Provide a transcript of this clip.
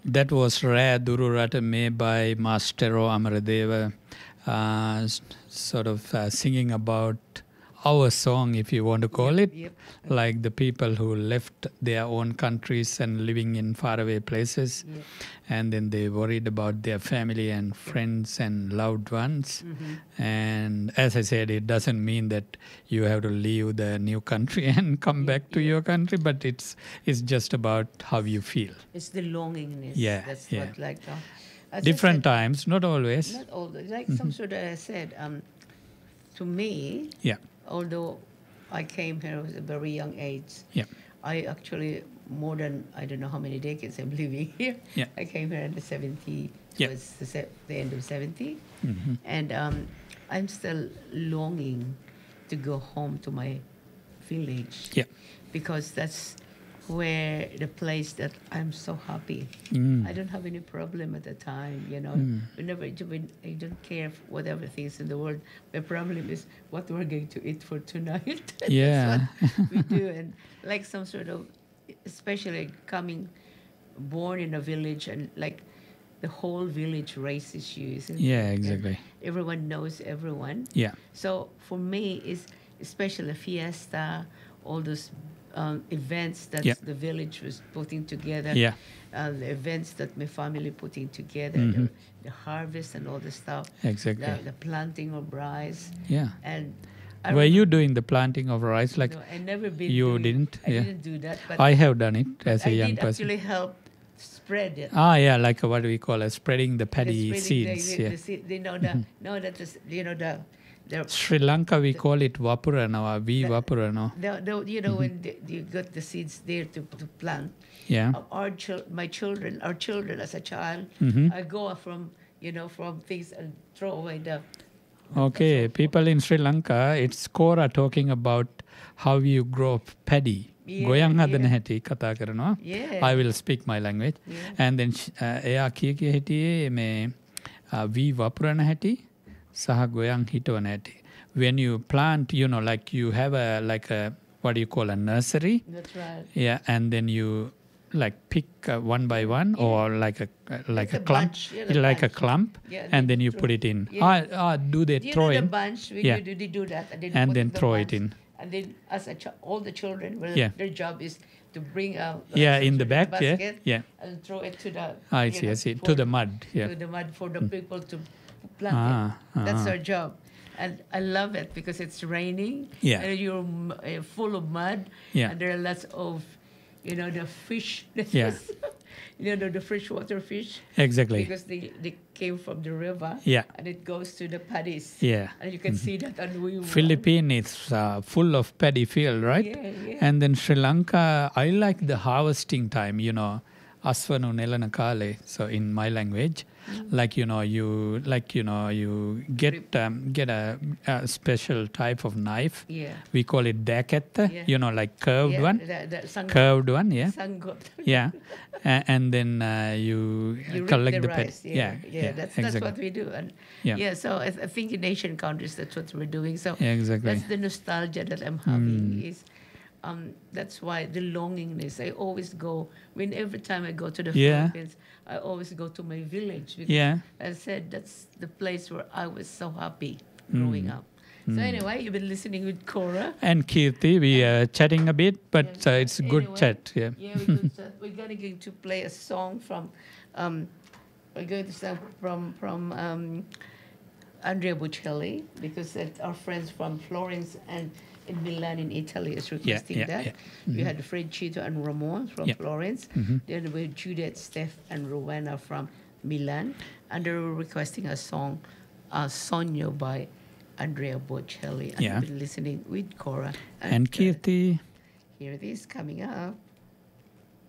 That was Rare Dururata made by Mastero Amaradeva, sort of singing about our song, if you want to call it, like the people who left their own countries and living in faraway places, and then they worried about their family and friends and loved ones. And as I said, it doesn't mean that you have to leave the new country and come back to your country, but it's just about how you feel. It's the longingness. That's what like different times, not always. Not always. Like some sort of I said, to me, although I came here at a very young age, I actually more than I don't know how many decades I'm living here. I came here in the 70s. It was the end of 70, and I'm still longing to go home to my village. Because that's where the place that I'm so happy. I don't have any problem at the time, you know. I don't care whatever things in the world. My problem is what we're going to eat for tonight. That's what we do. And like some sort of, especially born in a village and like the whole village raises you. Exactly. And everyone knows everyone. So for me, it's especially a fiesta, all those events that the village was putting together, the events that my family putting together, the harvest and all the stuff, the planting of rice. And were you doing the planting of rice? Like, no, I never been. You didn't? I didn't do that. But I have done it as a young person. I did actually help spread it. Like what we call spreading the paddy seeds. They know that. Sri Lanka, we call it Vapurana or Vapurana. When you got the seeds there to plant. Our children as a child, I go from things and throw away the. Okay, people in Sri Lanka, it's Cora talking about how you grow paddy. Goyang hadana heti kata karanawa. I will speak my language. And then එයා කිය හිටියේ මේ වී වපුරන හැටි සහ ගොයන් හිටවන හැටි. When you plant, like you have a what do you call a nursery? That's right. Yeah, and then you like pick one by one or like a clump, bunch, a clump, and then you put it in. Do they throw in? The bunch? They do that, and then throw it in. And then, as all the children, their job is to bring out in the back, basket and throw it to the. I see. To the mud, To the mud for the people to plant it. That's our job. And I love it because it's raining. And you're full of mud. And there are lots of, the fish. The freshwater fish. Exactly. Because they came from the river. And it goes to the paddies. And you can see that on Philippines is full of paddy field, right? And then Sri Lanka, I like the harvesting time, Aswanu Nelana Kale. So in my language, you get a special type of knife. We call it daketta, like curved one. Curved one, and then you collect the rice. That's what we do. And so I think in Asian countries that's what we're doing. So that's the nostalgia that I'm having is. That's why the longingness. I always go every time I go to the Philippines. I always go to my village because I said that's the place where I was so happy growing up. So anyway, you've been listening with Cora and Kirti. We are chatting a bit, but it's a good chat. We're going to play a song from. We're going to sing from Andrea Bocelli because our friends from Florence and in Milan, in Italy, is requesting that. We had Fred Chito and Ramon from Florence. Then we had Judith, Steph, and Rowena from Milan. And they were requesting a song, Sogno by Andrea Bocelli. And we've been listening with Cora. And Kirti. Here it is coming up.